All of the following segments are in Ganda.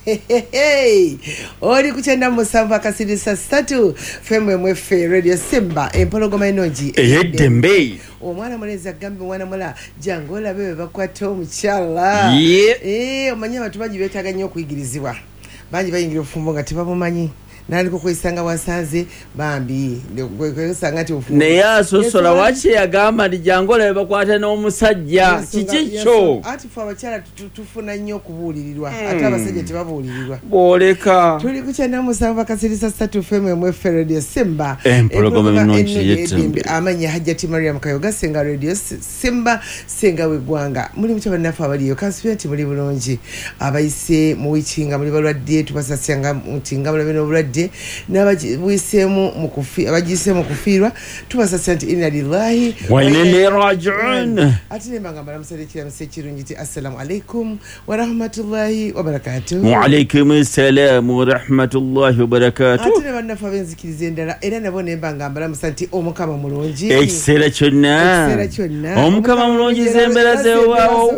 Oli kuchenda musamba kasirisa 3 FMMF Radio Simba empologoma enoji eyedembe omwana muleza gambe mwana mula jangola bebe bakwata omukyala omanya abantu bangi beetaga nnyo okuyigirizibwa bangi bayingira ofumbo nga tebabumanyi naliko kwesanga wasanze bambi kwesanga ati ofumbo naye asosola wachi yagamba ndi jangola bakwata n'omusajja kikicho ati fwa abakyala tufuna nnyo okubuulirirwa ate abasajja tebabuulirirwa boleka tuli kukyenda musamba kasirisa 3 FMMF Radio Simba empologoma ennungi yetembe amanya Hajjati Mariam Kayoga senga Radio Simba senga wegwanga muri mucyo banafa abaliyo kasipenti muri bulungi abayise mu wichinga muri balwadde tubasasanga mutinga balabeno bulwadde n'abajisemu mukufi abajisemu kufirwa tubasasa nti inna lillahi wa inna ilaihi raji'un ati nembanga msalikira msekirungi assalamu alaikum wa rahmatullahi wa barakatuh wa alaikum assalam wa rahmatullahi wa barakatuh ati nebanafa benzikirize ndala era nabo nembanga mbala musanti omukama mulungi ekisera kyonna omukama mulungi zembera zewawo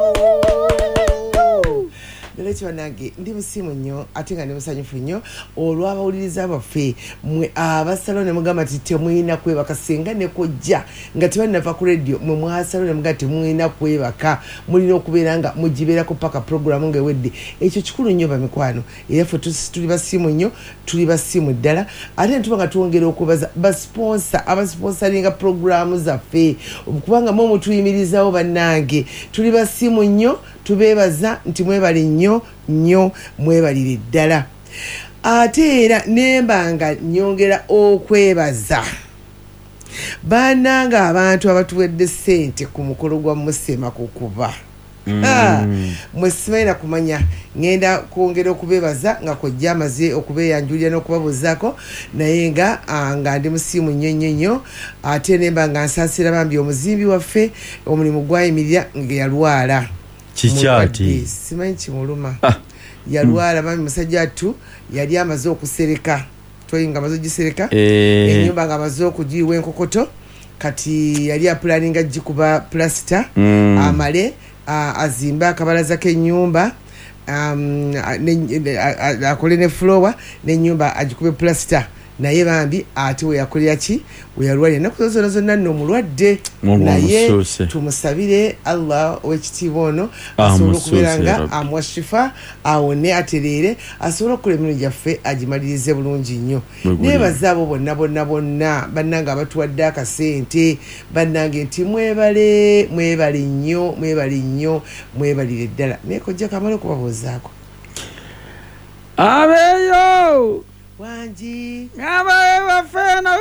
Lecho nange ndi musimu nnyo ate nga ndi musanyufu nnyo olw'abawuliriza abaffe mwe abasalo ne mugamba ati temuyina kwebaka senga ne kojja nga tebanava ku radio mwe mwasalo ne mugamba temuyina kwebaka mulina okubeera nga mugibeerako paka programu ng'ewedde ekyo kikulu nnyo bamikwano era ffe tuli basimu nnyo tuli basimu ddala ate ne tuba nga twongera okubaza basponsa abasponsaringa programu zaffe kubanga mwe mutuyimirizawo bannange tuli basimu nnyo tubebaza nti mwebali nnyo mwebalire ddala ate era nembanga nyongera okwebaza bananga abantu abatuwedde ssente ku mukolo gwa musema kukuba mwesimaina kumanya ngenda kwongera okubebaza nga kojja amaze okubeyanjulira n'okubabuzaako naye nga ndi musimu nnyo ate nembanga nsaasira bambi omuzimbi waffe omulimu gwayimirira nga yalwala kikyati simanyi kimuluma yalwala mami musajja atu yali amaze okusereka toyinga amaze ogisereka enyumba nga amaze okugiwa enkokoto kati yali apulaninga gikuba plaster amale azimba akabalaza k'ennyumba akole ne floor n'ennyumba agikube plaster naye bambi ate we yakolera ki we yalwalira ennaku zonna nno omulwadde naye tumusabire Allah ow'ekitiibwa ono asobole okubeera nga amuwa shifa awone atereere asobole okukola emirimu gyaffe agimalirize bulungi nnyo neebaza abo bonna bannange abatuwadde akasente bannange nti mwebale nnyo mwebalire ddala naye kojja kamala okubabuuzaako abeeyo wanji abafena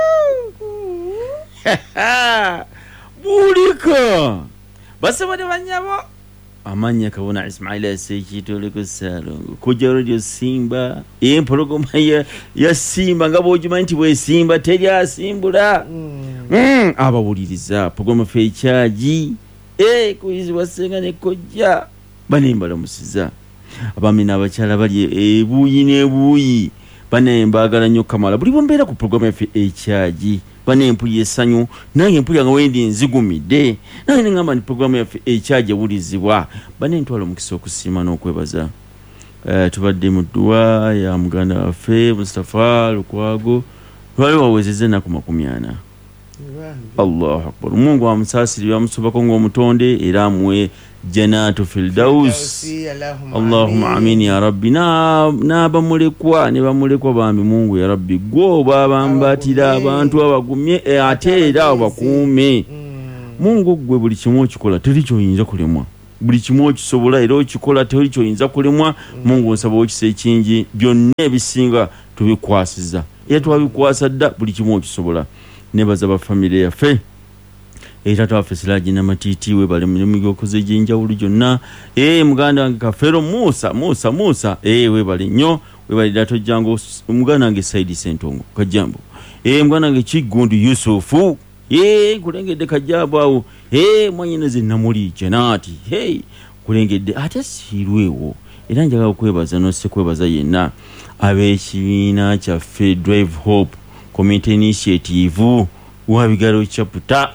bulika basabade banyabo amanya kabona Ismail Asekitole ko salongo kujja Radio Simba empologoma ya Simba ngabo ojimanti bwe Simba teri asimbula abawuliriza pogoma fe charge kuyizi wasenga ne kojja banimbala musiza abamina abakyala bali ebuyi nebuyi bane mbagala nnyo kamala buli bombeera ku program yafe ekyagi bane empuli esanyu nange empuli nga wendi nzigumidde nange ngamba ni program yafe ekyagi ewulizibwa bane ntwala omukisa okusiima n'okwebaza tubadde mu dduwa ya muganda waffe Mustafa Lukwago twali wawezezza ennaku 40 Allahu akbar Mungu amusaasirira amusobako ng'omutonde era amuwe Janatu Fildaus Allahumma amin ya rabbi na bamulekwa ne bamulekwa bambi Mungu ya rabbi gwo babambatira abantu abagumye ate era abakuume Mungu gwe buli kimu okikola teri kyoyinza kulemwa buli kimu okisobola era okikola teri kyoyinza kulemwa Mungu nsaba okisa ekingi byonna ebisinga tubikwasiza era twabikwasa dda buli kimu okisobola nebaza ba family yaffe era twafe Siraji na Matiti we bali mu gyokoze jinjawulu jonna muganda wange Kafero Musa we bali nnyo we bali dato jango muganda wange Saidi Sentongo kajambo muganda wange Kigundu Yusufu kulengedde kajabo awo mwanyineze namuli Janati kulengedde ate sirwewo era njaga okwebaza no se kwebaza yenna abekibiina kyaffe Drive Hope Community Initiative wabigalo chapter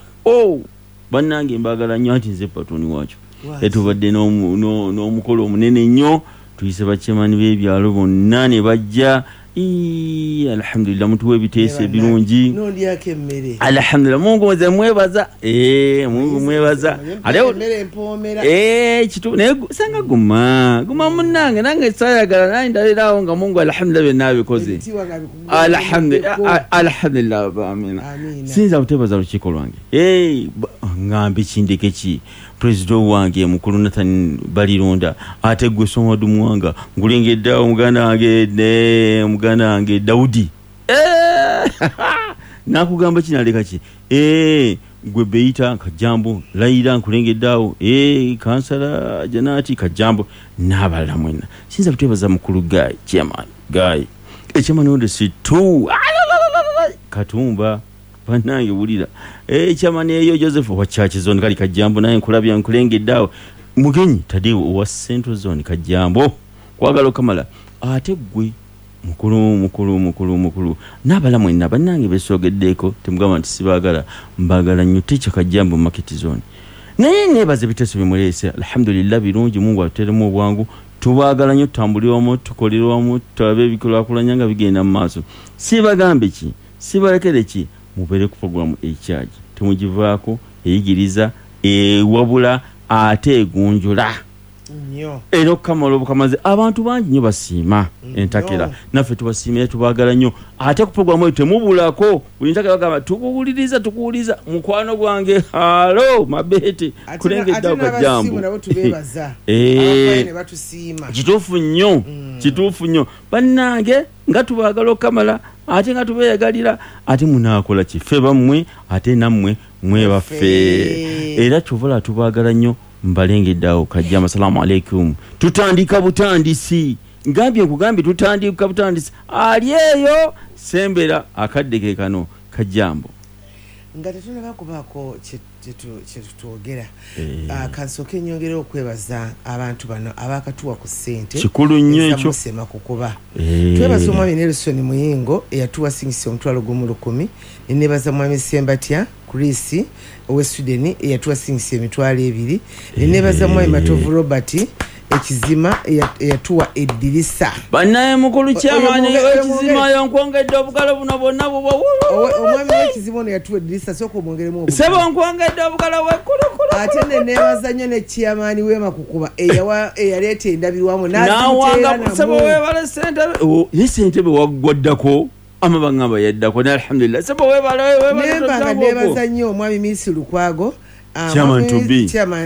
bannange mbagala nnyo ati nze patoni wacho etubadde n'omukolo omunene nnyo tuyise bakemani b'ebyalo bonna ne bajja alhamdulillah mutuwe ebiteeso ebirungi alhamdulillah Mungu mweze mwebaza Mungu mwebaza kitu sanga guma munnange nange sayagala nange ndalirawo nga Mungu alhamdulillah byonna abikoze alhamdulillah amina sinza kutebaza lukiiko lwange ngambe kindeke ki president wange mukulu Nathan Balironda ate gwe Somodu Mwanga ngulengeddawo muganda wange Daudi nakugamba kinaleka ki gwe Beita Kajambo Laira nkulengeddawo kansala Janati Kajambo n'abalala mwena sinza kutebaza mukulu Guy chairman onde situ Katumba banange bulira chairman eyo Joseph wa Church Zone kali Kajambo naye nkulabya nkulengeddawo mugenyi Tadiwo wa Central Zone Kajambo kwagala Kamala ate gwe mukulu n'abala mwenna banange besogeddeko temugamba nti sibagala mbagala nnyo Teacher Kajambo Market Zone naye nebaze biteeso bimulese alhamdulillah birungi Mungu ateremu obwangu tubagala nnyo tambuliramu tukoleramu tulabe ebikulakulanya nga bigenda mu maaso sibagambe ki sibalekere ki mubere ku program echarge temugivaako eyigiriza wabula ate egunjula nnyo ero kamalo obukamaze abantu bangi nnyo basiima entakera naffe tubasiimira tubagala nnyo ate ku program eyo temubulako buli ntakera bagamba tukuwuliriza mukwano gwange halo mabete kulengeddawo Kajambo kituufu nnyo bannange nga tubagala Kamala ate nga tubeyagalira ate munaakola kife bammwe ate nammwe mwebaffe era tuvala tubagala nnyo mbalengeddawo Kajambo assalamu alaikum tutandika butandisi ngambye tutandika butandisi ali eyo sembera akaddeke kano Kajambo nga tetunaba kubaako kyetutwogera kansooke nyongera okwebaza abantu bano abakatuwa ku ssente kikulu nnyo ekyo musema kukuba twebaza omwami Nelson Muyingo eyatuwa singisi omutwalo gw'Olukumi nenebaza mwami Sembatya Chris owe Sweden eyatuwa singisi emitwalo 2 nenebaza mwami Matovu Robert ekizima eyatuwa eddirisa banaye mukulu kyamani ekizima yankwongedde obukalo buno bonna omwami w'ekizima ono yatuwa eddirisa sooka omwongeremu obukalo sebo nkwongedde obukalo bwekkulukulu ate nenebaza nnyo ne kyamani w'Emakukuba eyaleeta endabirwamu nawanga sebo webale ssentebe waggwaddako amabangamba yaddako ne alhamdulillah sebo webale nebaza nnyo omwami Miss Lukwago Chairman to be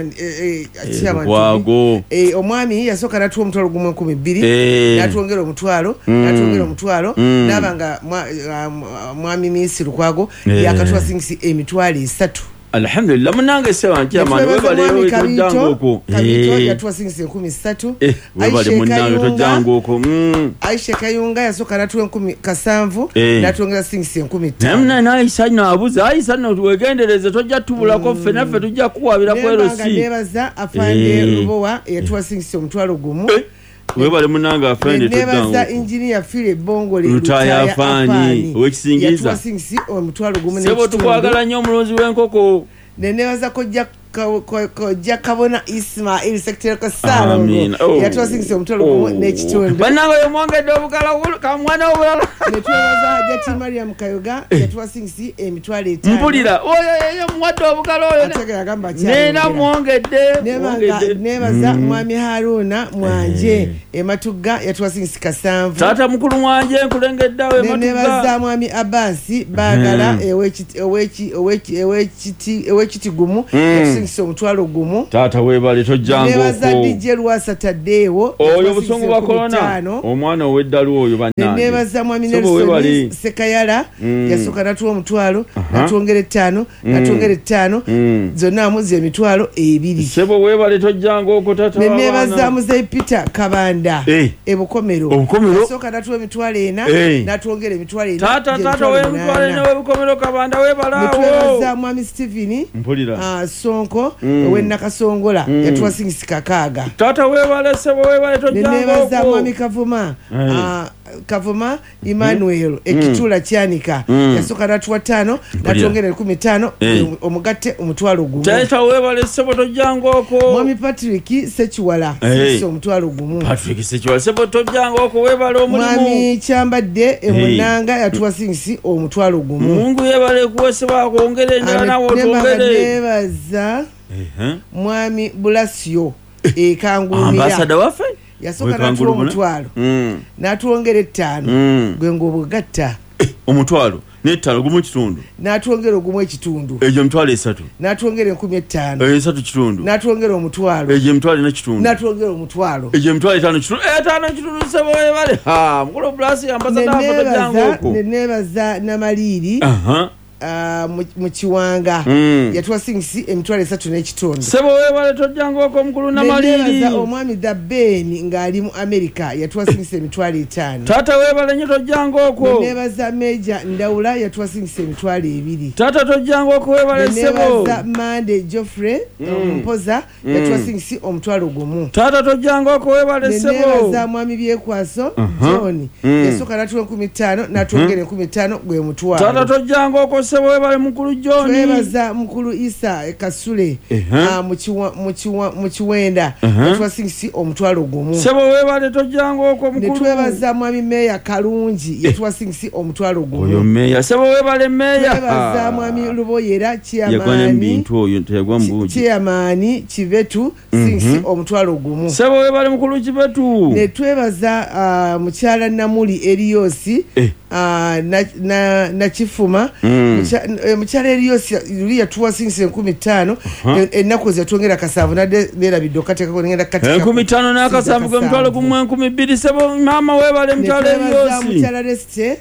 omwami yasooka natuwa omutwalo gumu 12 natwongera omutwalo nabanga mwami Miss Lukwago yakatuwa singisi emitwalo 3 alhamdulillah munange sewa chairman webale tojangoko yatuwa singisi 13 webale munange tojangoko Aisha Kayunga yasooka natuwa 7 natwongera singisi 15 namna naisa nabuza aisa no wegendereze tojja tubulako ffe naffe tujja kuwabira kwerosi nebaza afande Rubowa yatuwa singisi omutwalo gumu webale munanga afende nebaza engineer Philip Bongole lutaya afani wekisingiza yatuwa singisi omutwalo gumu sebo tukwagala nnyo omulunzi w'enkoko nenebaza kojja Kabona Ismail secretary ko Salo yatuwa singisi omutwalo gumu n'ekitundu bannange yomwongedde obukala kamwana obulala netwebaza Hajati Mariam Kayoga yatuwa singisi emitwalo 5 mpulira oyo mwadde obukala oyo nena mwongedde nebaza mwami Haruna Mwanje Ematugga yatuwa singisi 7 tata mukulu Mwanje nkulengeddawo Ematugga nebaza mwami Abasi bagala ewekiti gumu singisi omutwalo gumu tata webale tojjango nebaza DJ Lwasa Taddewo oyo busungu bwa corona omwana oweddalu oyo bannange nebaza mwami Nelson Sekayala yasooka natuwa omutwalo natwongera 5 natwongera 5 zonna amuzi emitwalo 2 sebo webale tojjango okwo tata nebaza muzeyi Peter Kabanda ebukomero yasooka natuwa emitwalo 4 natwongera emitwalo 4 tata w'emitwalo 4 w'ebukomero Kabanda webalawo nebaza mwami Stephen mpulira Sonko w'Nakasongola yatuwa singisi 6 tata webale sebo webale tojjango nebaza mwami Kavuma Kavuma Emmanuel ekitula kyanika yasooka natuwa 5 natwongera 15 omugatte omutwalo gumu taita webale seboto jangoko Mwami Patrick Sechiwala so omutwalo gumu Patrick Sechiwala seboto jangoko webale omulimu Mwami Kyambadde emunanga yatuwa singisi omutwalo gumu Mungu yebale kuweseba kwongere njana wotongere nebaza Mwami Bulasio ekangumira ambassador wafe yasooka natuwa omutwalo natwongera 5 gwe ngobugatta omutwalo n'ettaano gumu kitundu natwongera ogumu ekitundu ejo emitwalo 3 natwongera 15 3 kitundu natwongera omutwalo ejo emitwalo 4 kitundu natwongera omutwalo ejo emitwalo 5 kitundu 5 kitundu sebo webale mukolo blasi ambassador wafe jangoko nebaza namaliri mu kiwanga yatuwa singisi emitwalo 3 n'ekitundu sebo webale tojangoko mukulu namaliri omwami Dabeni ng'ali mu America yatuwa singisi emitwalo 5 tata webale nyo tojangoko nebaza Meja Ndawula yatuwa singisi emitwalo 2 tata tojangoko webale sebo nebaza Mande Geoffrey Mpoza yatuwa singisi omutwalo gumu tata tojangoko webale sebo nebaza mwami Byekwaso John yasooka natuwa 15 natwongera 15 gwe mutwalo tata tojangoko sebo webale mukulu John twebaza mukulu Isa Kasule mu Kiwenda yatuwa singisi omutwalo gumu sebo webale tojangoko mukulu netwebaza mwami Meya Kalungi yatuwa singisi omutwalo gumu oyo meya sebo webale meya twebaza mwami Luboyera Chairman Kivetu singisi omutwalo gumu sebo webale mukulu Kivetu netwebaza mukyala Namuli Eriosi na Kifuma mukyala Eriosi yuli yatuwa singisi 15 ennaku zatwongera kasanvu nerabidde okateekako ngenda katika 15 n'akasanvu gwe mutwalo gumu 12 sebo mama webale mukyala Eriosi mukyala Reste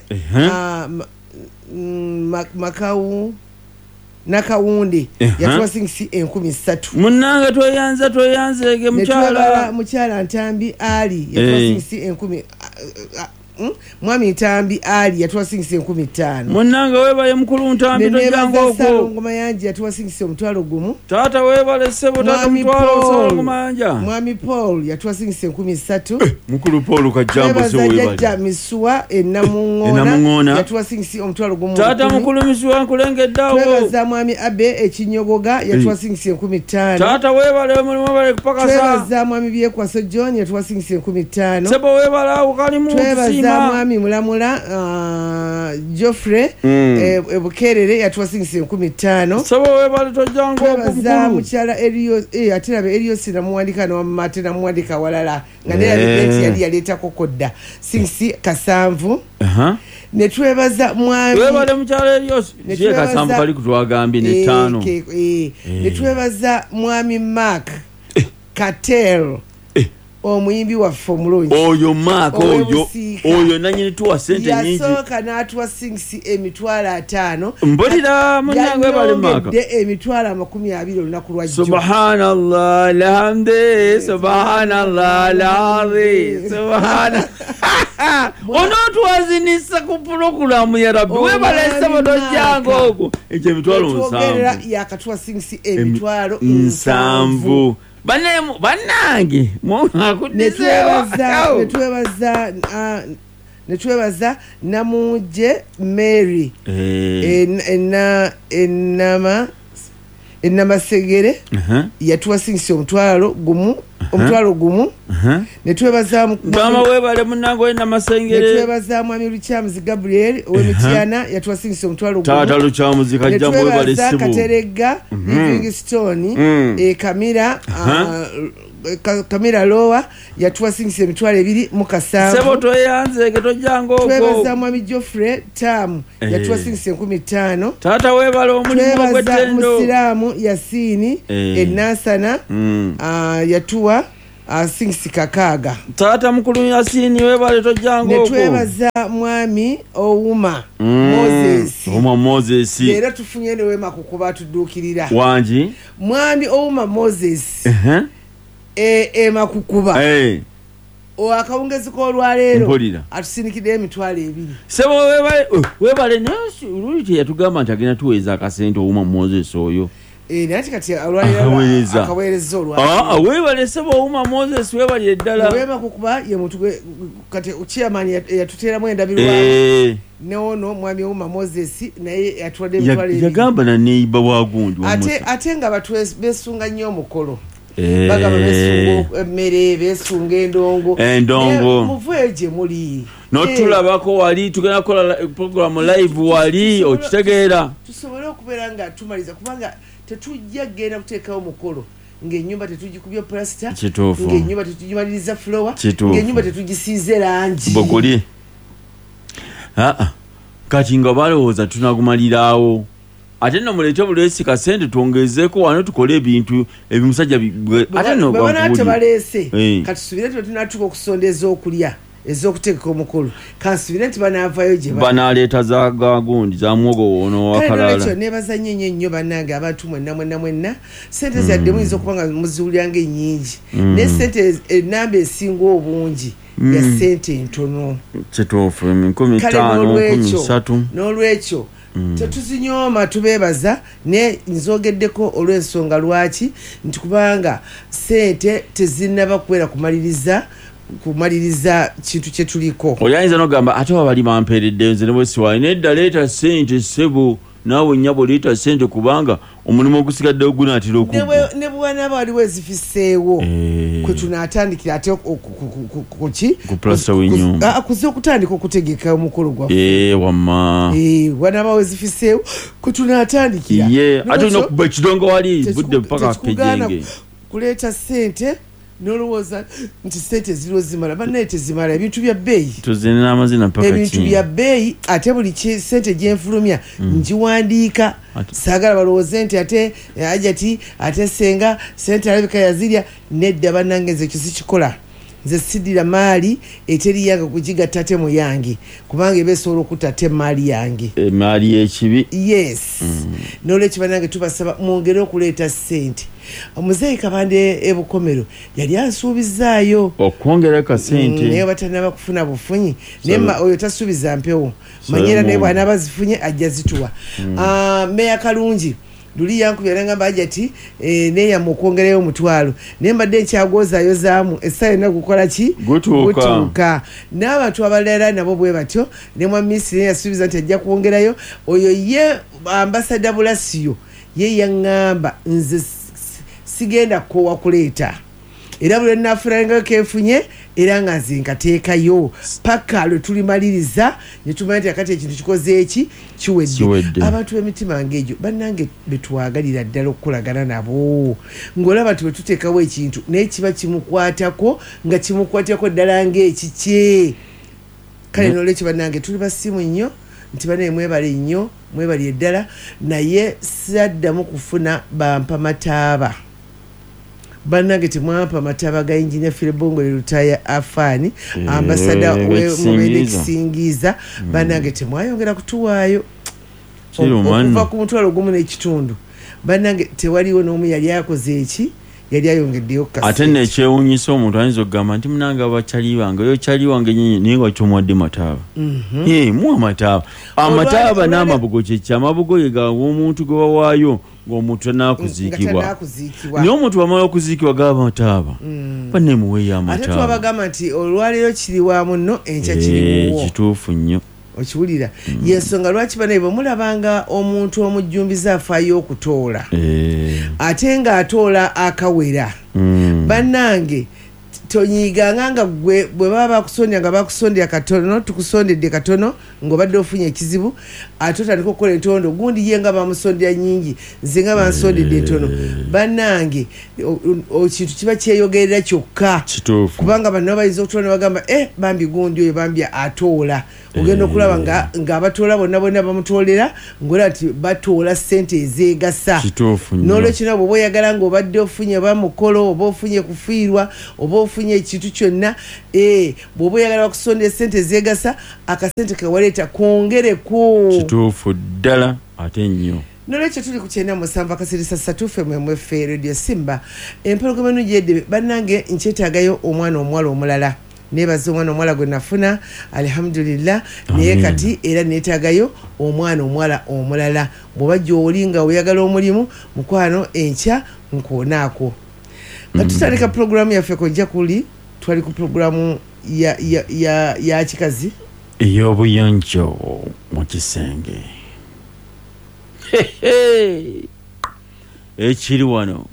Makawu nakawunde yatuwa singisi 13 munnange tweyanzege mukyala Ntambi Ali yatuwa singisi 10 mwami Ntambi Ali yatuwa singisi 15 munnange webale mukulu Ntambi tojangoko ngoma yanje yatuwa singisi omutwalo gumu tata webale sebo tata mutwalo ngoma yanja mwami Paul yatuwa singisi 13 mukulu Paul kajambo sebo webale tata Misuwa enamungona yatuwa singisi omutwalo gumu tata mukulu Misuwa nkulengeddawo twebaza mwami Abe Ekinyogoga yatuwa singisi 15 tata webale mulimu webale kupakasa twebaza mwami Byekwaso John yatuwa singisi 15 sebo webale awo kalimu twebaza mwami Mulamula Geoffrey Bukerere yatuwa singisi 15 sebo webale tojangoko twebaza mukyala atirabe Erios namuwandika n'omumate namuwandika walala nga nerabidde yali yaleetako kodda singisi kasanvu netwebaza mwami webale mukyala Erios je kasanvu kali kutwagambye ne 5 netwebaza mwami Mark Katel omuyimbi waffe omulungi oyo Mark oyo nanyini tuwa sente nyingi yasooka n'atuwa singisi emitwalo 5 mbulira munnange webale Mark emitwalo 20 olunaku lwajjo subhanallah alhamdi subhanallah alazim subhana onotwazinisa ku programu ya rabbi webale sebo tojangoko ekyo emitwalo 7 yakatuwa singisi emitwalo 7 bannange netwebaza Namuje Mary enamasegere yatuwa singisi omutwalo gumu netwebaza mama webale munnange enamasengere netwebaza mwami Luchamuzi Gabriel ow'Emityana yatuwa singisi omutwalo gumu tata Luchamuzi kajjambo webale sibu Katerega Livingstone Kamira Lowa yatuwa singisi emitwalo 2 sebo tweyanzege tojangoko twebaza mwami Geoffrey Tam yatuwa singisi 15 tata webale omulimu gw'ettendo Musiramu Yasini Enasana yatuwa singisi 6 tata mukulu Yasini webale tojangoko netwebaza mwami Ouma Moses era tufunye ne wema kukuba tudduukirira wangi mwami Ouma Moses makukuba akawungezi k'olwaleero atusinikidde emitwalo 2 sebo webale nasi oluli teyatugamba nti agenda tuweeza akasente Ouma Moses oyo nati kati alwalira akaweereza olwaleero weebalese Bawuma Moses weebalire ddala weema kukuba ye muntu kati chairman yatuteeramu endabirwamu neono mwami Bawuma Moses naye yatwadde emitwalo yagamba na neiba wagundi ate nga batu besunga nnyo omukolo bagamba besunga emmere besunga endongo muve gye muli notulabako wali tugenda kukola program live wali okitegeera tusobole okubeera nga tumaliza kubanga tetujja genda kuteekawo mukolo ng'ennyumba tetugikubye plasta ng'ennyumba tetugimaliriza floor ng'ennyumba tetugisiize langi bogoli kati nga balowooza tunagumaliraawo ate no mulete bulesi kasente tuongezeeko wano tukole ebintu ebimusajja ate no bwana baleese kati subire tunatuka okusondeza okulya ezokuteeka omukulu kansubire nti banaavayo gye banaleeta za gagundi za mwogo wono wakalala nebaza nnyo bannange abantu mwenna sente zadde muyinza okuba nga muziwulyanga ennyingi naye sente enamba esinga obungi ya sente entono kituufu 15,000 n'olwekyo tetuzinyooma tubeebaza ne nzogeddeko olw'ensonga lwaki nti kubanga sente tezinnaba kuwera kumaliriza kintu kye tuliko oyinza n'ogamba ate wabali bampeeredde nze ne bwesiwaali nedda leeta sente ssebo naawe nnyabo leeta sente kubanga omulimu ogusigadde ogunaatera okugwa ne bwanaaba waliwo ezifisseewo kwe tunaatandikira ate kuki ku plasta w'ennyumba kuze okutandika okutegeka omukolo gwaffe wamma bwanaaba wezifisseewo kwe tunaatandikira ate olina okuba ekidongo wali budde mpaka pejenge kuleeta sente nolowooza nti sente ziriwo zimala bannaye tezimala ebintu bya bbeeyi tuzina amazina mpaka ebintu bya bbeeyi ate buli sente gyenfulumya ngiwandiika saagala balowooze nti ate ajati ate senga sente alabika yazirya nedda bannange nze ekyo sikikola nze siddira maali eteri yange kugigatta ate mu yange kubanga eba esobola okutta ate maali yange maali y'ekibi yes n'olwekyo bannange tubasaba mwongere okuleeta sente omuzeeyi Kabande ebukomero yali ansuubizaayo okwongera kasente naye batanaba kufuna bufunyi naye oyo tasuubiza mpewo manyera naye bw'anaaba zifunye ajja zituwa Meya Kalungi luli yankubira nagamba ajati neyama okwongerayo omutwalo naye mbadde nkyagozaayo zaamu essaawa yonna gukola ki gutuuka n'abantu abalala nabo bwe batyo ne mwa minisitiri naye yasuubiza nti ajja kwongerayo oyo ye ambasada Bulasiyo ye yaŋŋamba nze sigenda kkowa kuleeta era buli nnaafulanga keefunye era nga nze nkateekayo paka lwe tulimaliriza ne tumanya nti akati ekintu kikoze eki kiwedde abantu b'emitima ng'egyo bannange betwagalira ddala okukolagana nabo ng'olaba nti bwe tuteekawo ekintu naye kiba kimukwatako nga kimukwatako ddala ng'ekikye kale n'olwekyo bannange tuli basimu nnyo nti banaye mwebale nnyo mwebali ddala naye saddamu kufuna bampa mataaba bannange temwampa mataaba ga Engineer Philbongo Lutaya Afani ambasada w'Mubende Kisingiza bannange temwayongera kutuwaayo okuva ku mutwalo gumu n'ekitundu bannange tewaliwo n'omu yali akoze eki yali ayongeddeyo ate nekyewuunyisa omuntu ayinza okugamba nti munange abakyali bange oyo kyali wange nyinyi naye nga kyomuwadde mataaba muwa amataaba n'amabugo kyekya amabugo ye gawa omuntu ge wawaayo ng'omuntu anakuziikibwa naye omuntu wamala okuziikibwa gaba mataaba bannemuweeyo amataaba ate twabagamba nti olwaleero kiri wa munno enkya kiriwo kituufu nnyo okiwulira yensonga lwaki banaye bwe mulabanga omuntu omujjumbiza afaayo okutoola ate ng'atoola akawera bannange tonyiiganga nga gwe bwe baba bakusondya nga bakusondera katono tukusondedde katono ng'obadde ofunye ekizibu ate otandika okukola entondo gundi ye nga bamusondera nnyingi nze nga bansondedde entono bannange kintu kiba kyeyogerera kyokka kubanga bannabo bayinza okutola ne bagamba bambi gundi oyo bambi atoola ogenda okulaba ng'abatoola bonna bamutoolera ng'olaba nti batoola ssente ezeegasa n'olwekyo nabo bwe oyagala ng'obadde ofunye oba mukolo oba ofunye kufiirwa oba ofunye ekintu kyonna bw'oba oyagala bakusondera ssente ezeegasa akasente kewaleeta kwongereko kituufu ddala ate nnyo n'olwekyo tuli ku 97 akasirisa 3 FMFM Radio Simba empologoma eno gyedde bannange nkyetaagayo omwana omuwala omulala nebaza omwana omuwala gwe nafuna alhamdulillah naye kati era neetaagayo omwana omuwala omulala bw'oba gy'oli nga oyagala omulimu mukwano enkya nkoonaako nga tutandika puroguramu yaffe kojja kuli twali ku puroguramu ya kikazi ey'obuyonjo mu kisenge ekiri wano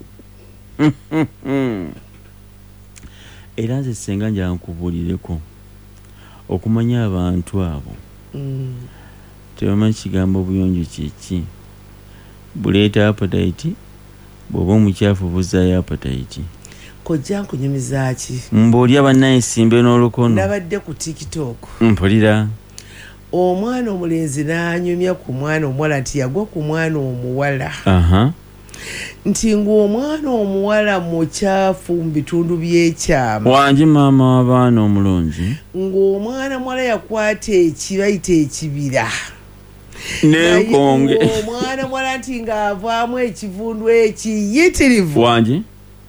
era nze senga njala nkubuulireko okumanya abantu abo tebamanyi kigambo obuyonjo kyeki buleeta appetite bw'oba omukyafu buzaayo appetite kojja nkunyumiza ki mbaolya bannaensimbe n'olukono nabadde ku tiktok mpulira omwana omulenzi n'anyumya ku mwana omuwala nti yagwa ku mwana omuwala nti ng'omwana omuwala mukyafu mu bitundu by'ekyama wangi maama w'abaana omulungi ng'omwana muwala yakwata ekibayita ekibira nenkonge omwana muwala nti ng'avaamu ekivundu ekiyitirivu wangi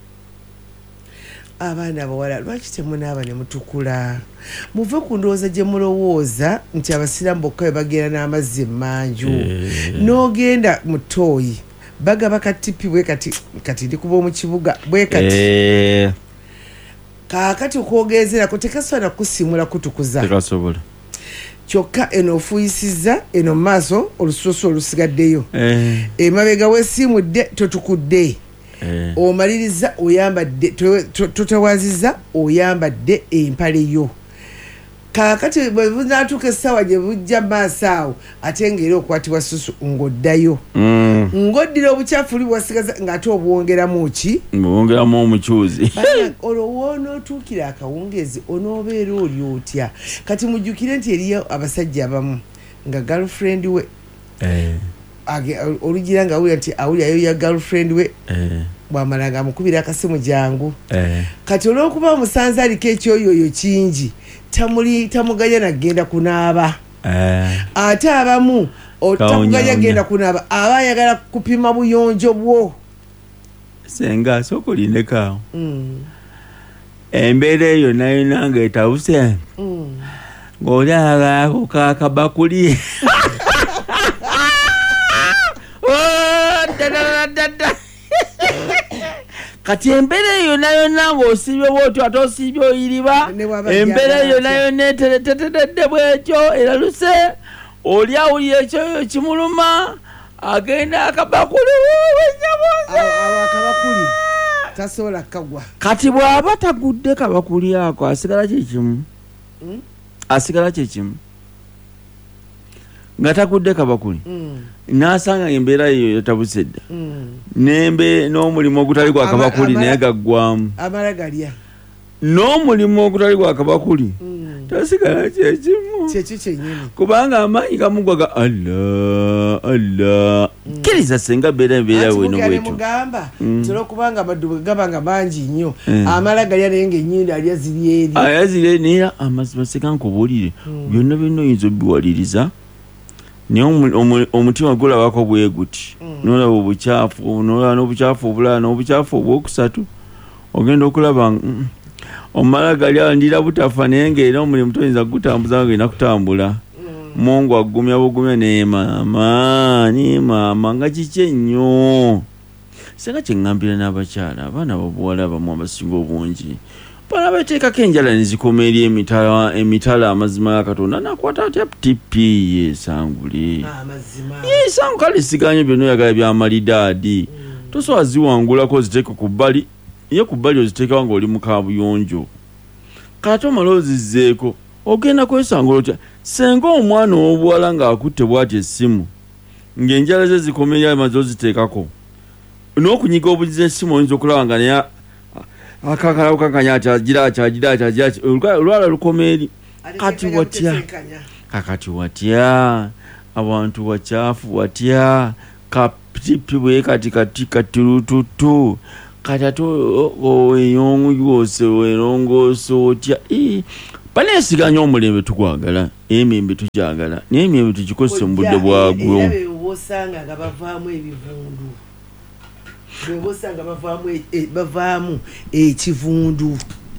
abaana abawala lwaki temunaaba ne mutukula muve ku ndowooza gye mulowooza nti abasiraamu bokka bwe bagenda n'amazzi emanju n'ogenda mu ttooyi bagaba katipi bwe kati ndikuba mu kibuga bwe kati kaakati okwogezerako tekasobola kusimula kutukuza tekasobola kyokka eno ofuyisiza eno mu maaso olususu olusigaddeyo emabega weesiimudde totukudde omaliriza oyambadde totawaziza oyambadde empale yo kaakati bwe bunaatuuka essaawa gye bujja maaso awo ate ng'era okwatibwa susu ng'oddayo ng'oddira obukyafu oli bwasigaza ng'ate obwongeramu ki obwongeramu omukyuzi olwo woonootuukira akawungeezi onoobeera oli otya kati mujjukire nti eriyo abasajja abamu nga girlfriend we olugira nga awulira nti awulirayo ya girlfriend we bwamala nga amukubira akasimu jangu kati olw'okuba omusanze aliko ekyoyoyo kingi tamuganya nagenda kunaaba ate abamu tamuganya genda kunaaba aba ayagala kupima buyonjo bwo senga sooka olindekaawo embeera eyo nayo nange etabuse ng'oli agalako kakabakuli kati embeera eyo nayo nange osibye bwotyo ate osibye oyiriba embeera eyo nayo neteredde bwekyo eraluse oli awulira ekyoyo kimuluma agenda akabakuli akabakuli tasobola kagwa kati bw'aba tagudde kabakuli ako asigala kyekimu asigala kyekimu nga tagudde kabakuli n'asanga embeera eyo yatabuse dda n'omulimu ogutali gwa kabakuli naye gaggwamu amala galya n'omulimu ogutali gwa kabakuli tasigala kyekimu kyekyo kyennyini kubanga amaanyi gamugwaga allah kkiriza senga beera embeera weno bwetyo mugamba olwokubanga amaddu gabanga mangi nnyo amala galya naye ng'ennyindo alya ziri eri naye amazima seka nkubuulire byonna byonna oyinza obiwaliriza naye omutima gulabako bwe guti nolaba obukyafu nolaba n'obukyafu obulala n'obukyafu obwokusatu ogenda okulaba omala gali ndira butafa naye ng'era omulimu toyinza kugutambuza nga genda kutambula mungu agumya bugumya nemaama nga kiki ennyo senga kyeŋŋambira n'abakyala abaana babuwala abamu abasinga obungi bana beteekako enjala nezikoma eri emitala amazima ga katonda nakwata atya tipi yesangule yesangu kale siganye byonna oyagala byamalidaadi tosobola ziwangulako ziteeke ku bbali ye ku bbali oziteekawo ngaoli mukabuyonjo kati omala ozizzeeko ogenda kwesangula otya senga omwana ow'obuwala ng'akutte bwati essimu ng'enjala ze zikoma eri amaze oziteekako n'okunyiga obugiza essimu oyinza okulaba nga naye akakala ukakanya achagira olwala lukoma eri kati watya abantu wakyafu watya katipi bwe kati katurututu kati ate oyongyose werongose otya baneesiganya omulembe tukwagala emyembe tukyagala naye emyembe tugikozesa mu budde bwagwo osanga nga bavaamu ebivundu bwebosanga bavaamu ekivundu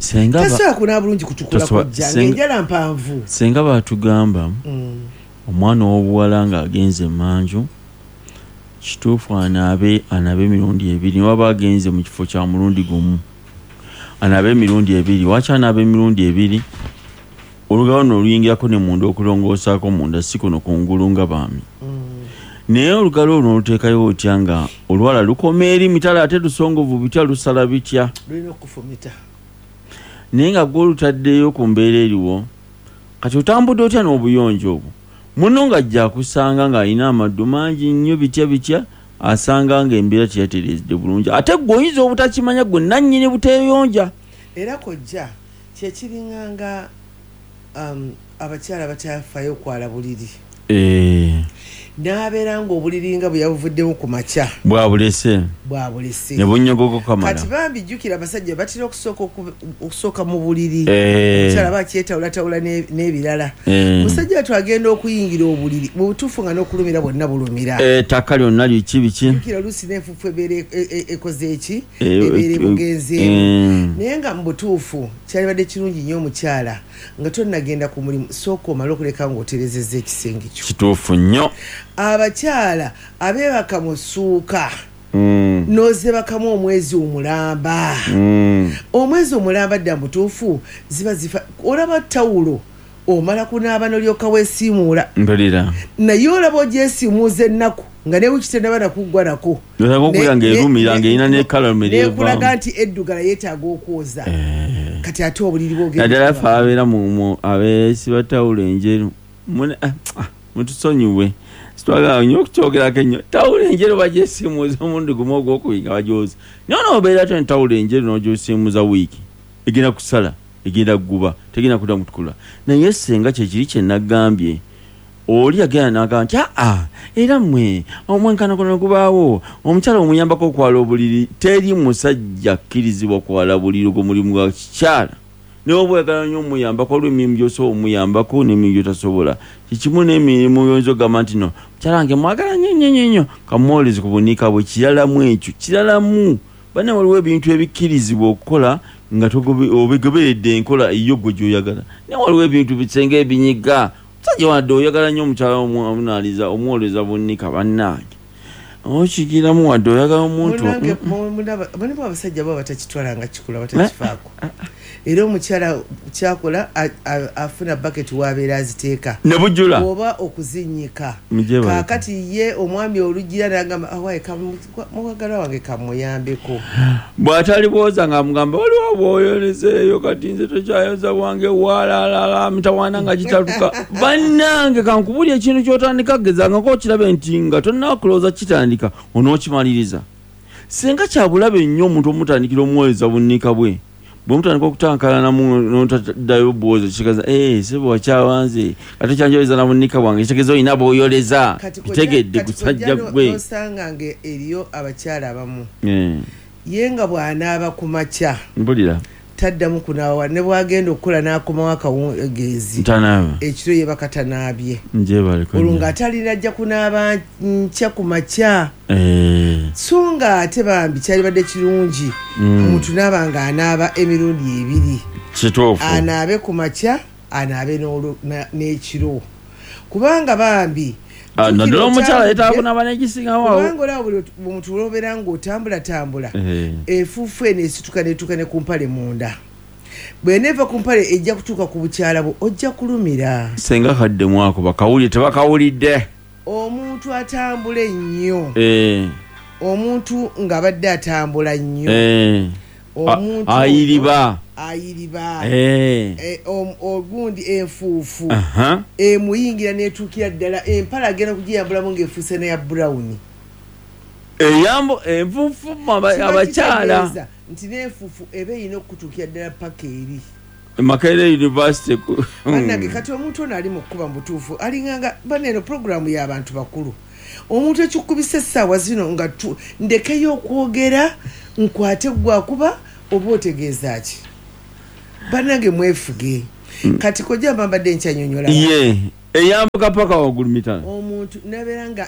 senga tasobola kuna bulungi kutukula kujja ng'enjala mpanvu. Senga batugamba omwana w'obuwala ng'agenze manju kituufu anabe emirundi 2 waba agenze mu kifo kya mulundi gumu anabe emirundi 2 wacha anabe emirundi 2 olugalo n'oluyingirako ne munda okulongoosaako munda si kuno kungulu nga baami naye olugalo olwo oluteekayo otya nga olwala lukoma eri mitala ate lusongovu bitya lusala bitya lulina okufumita naye nga gwe olutaddeyo ku mbeera eriwo kati otambudde otya n'obuyonjo obwo muno ng'ajja akusanga ng'alina amaddu mangi nnyo bitya asanga ng'embeera teyatereezedde bulungi ate gwe oyinza obutakimanya gwe nannyini buteeyonja era kojja kyekiriŋŋanga abakyala batafaayo okwala buliri n'abeera ng'obuliri nga bwe yabuvuddemu ku makya bwabulese ne bunnyogogokamala kati bambijjukira abasajja batera okusooka mu buliri omukyala bakyetawulatawula n'ebirala musajja twagenda okuyingira obuliri mu butuufu nga n'okulumira bwonna bulumira ettaka lyonna biki luusi n'enfufu ebeera ekoze eki ebeera ebugenzeemu naye nga mu butuufu kyalibadde kirungi nnyo omukyala nga tonnagenda ku mulimu sooka omale okuleka ng'oterezezza ekisenge kyo kituufu nnyo abakyala abeebaka mu ssuuka n'ozebakamu omwezi omulamba omwezi omulamba dda mutuufu ziba zifa olaba tawulo omala kunaaba n'olyoka weesiimuula naye olaba ogyesiimuuza ennaku nga ne wiiki tennaba nakuggwa nako nekulaga nti eddugala yeetaaga okwoza kati ate obuliri bwonaddala fe abeera abeesiba tawulo enjeru mutusonyiwe sitwagala nnyo okukyogerako ennyo tawulo enjeru bagyesiimuuza omundi gumu ogwokubiri nga bagyoza naye noobeera ate tawulo enjeru n'ogyosiimuuza wiiki egenda kusala egenda kuguba tegenda kudda mutukula naye senga kyekiri kye nagambye oli yagenda n'agamba nti era mmwe omwenkanakono gubaawo omukyala omuyambako okwala obuliri teri musajja akkirizibwa kwala buliri gwo mulimu gwa kikyala naye oba oyagala nnyo omuyambako olw'emirimu gy'osobola omuyambako n'emirimu gy'otasobola kikimu n'emirimu yonza ogamba nti no mukyala wange mwagala nnyo kamwolezi ku bunika bwe kiralamu ekyo kiralamu banne waliwo ebintu ebikkirizibwa okukola nga obigoberedde enkola iyo gwe gy'oyagala naye waliwo ebintu bisenga ebinyiga musajja wadde oyagala nnyo omukyala omunaaliza omwoleza bunnika bannange okigiramu wadde oyagala omuntu banibo abasajja bo batakitwala nga kikula batakifaako era omukyala kyakola afuna baketi wabeera aziteeka ne bujjula oba okuzinnyika kaakati ye omwami olugira nagamba awaye muwagala wange kamuyambeko bw'atali bwoza nga mugamba waliwo bwoyolezeeyo kati nze tokyayoza bwange walaalala mitawaana nga kitaluka bannange kankubulya ekintu kyotandika gezangako okirabe nti nga tonnakulooza kitandika onookimaliriza senga kyabulabe nnyo omuntu omutandikira omuwoleza bunnika bwe bwemutandika okutankalanamu notaddayo bwoza kitegeeza sebo wakyawanze ate kyanjoleza na bunnika bwange kitegeeza olina bwoyoleza bitegedde gusajja gwe osanga nge eriyo abakyala abamu ye nga bw'anaaba ku makya mpulira taddamu kunaawa ne bwagenda okukola n'akomawo akawungeezi ekiro ye bakatanaabye olwo ng'atalina ajja kunaaba nkya ku makya so nga ate bambi kyalibadde kirungi omuntu naaba ng'anaaba emirundi 2 kituufu anaabe ku makya anaabe n'ekiro kubanga bambi naddala omukyala yetaaga kunaaba n'egisingawo kubanga olaba buli omuntu olwobeera ng'otambulatambula enfuufu eno esituka netuuka ne ku mpale munda bw'eneeva ku mpale ejja kutuuka ku bukyala bwo ojja kulumira senga kaddemu ako bakawulire tebakawulidde omuntu atambula ennyo omuntu ng'abadde atambula nnyo omuntu ayiriba ogundi enfuufu emuyingira netuukira ddala empala agenda kugiyambulamu ng'efuuse neya brown eyambo enfuufu abakyala nti n'enfuufu eba erina okutuukira ddala paka eri Makerere University bannange kati omuntu ono ali mu kkuba mu butuufu alinganga baneno programu y'abantu bakulu omuntu ekikubisa essaawa zino nga ndekeyo okwogera nkwate gwakuba oba otegeeza ki bannange mwefuge kati kojja mbambadde nkyanyonyola eyambuka paka waggulu mitala omuntu nabeera nga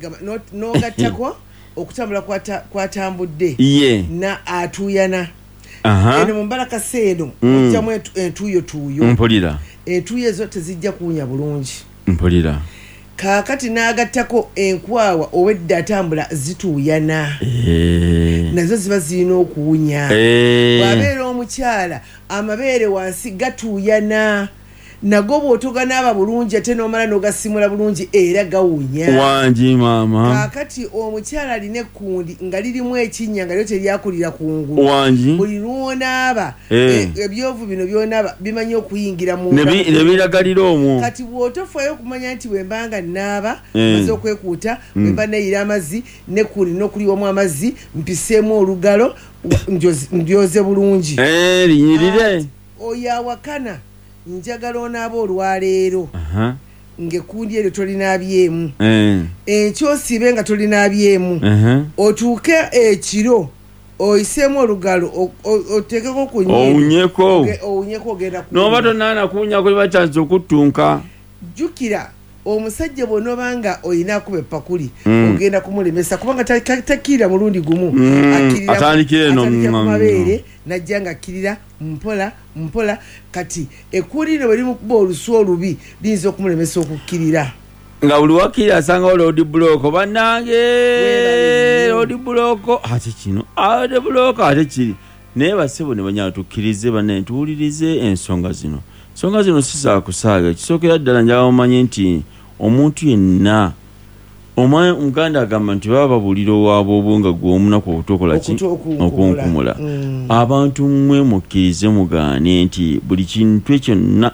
n'ogattako okutambula kwatambudde na atuuyana eno mu mbalaka seeno mujjamu entuuyo mpulira entuuyo ezo tezijja kuwunya bulungi mpulira kaakati n'agattako enkwawa owedde atambula zituuyana nazo ziba zirina okuwunya bw'abeera omukyala amabeere wansi gatuuyana nago bw'otoganaaba bulungi ate n'omala n'ogasimula bulungi era gawunya wangi maama kaakati omukyala alina ekkundi nga lirimu ekinnya nga lyo teryakulira kungulu wangi buli lwonaaba ebyovu bino byonaaba bimanyi okuyingira mu nebiragalira omwo kati bw'otofayo okumanya nti bwembanga naaba maze okwekuuta bwemba neyira amazzi nekkundi n'okuliwomu amazzi mpiseemu olugalo ndyoze bulungi linyirire oyo awakana njagala onaaba olwaleero ng'ekkundi eryo tolinaabyemu enkyosiibe nga tolinaabyemu otuuke ekiro oyiseemu olugalo oteekeko ku owunyeko ogenda noba tonaana kuwunyako libakyasi okuttunka jjukira omusajja bw'onooba nga olina akuba epakuli ogenda kumulemesa kubanga takkirira mulundi gumu atandikira ku mabeere najja nga akkirira mpola kati ekkuli lino bwe limukuba olusu olubi liyinza okumulemesa okukkirira nga buli wakkirira asangawo loadi buloko bannange loadi buloko ate kino loadi buloko ate kiri naye basebo ne banyala tukkirize banne tuwulirize ensonga zino sizaakusaaga kisookera ddala njagala mumanye nti omuntu yenna omuganda agamba nti baba babulira owaabwe obwonga gw'omunaku obutokola ki okunkumula abantu mmwe mukkirize mugaane nti buli kintu ekyonna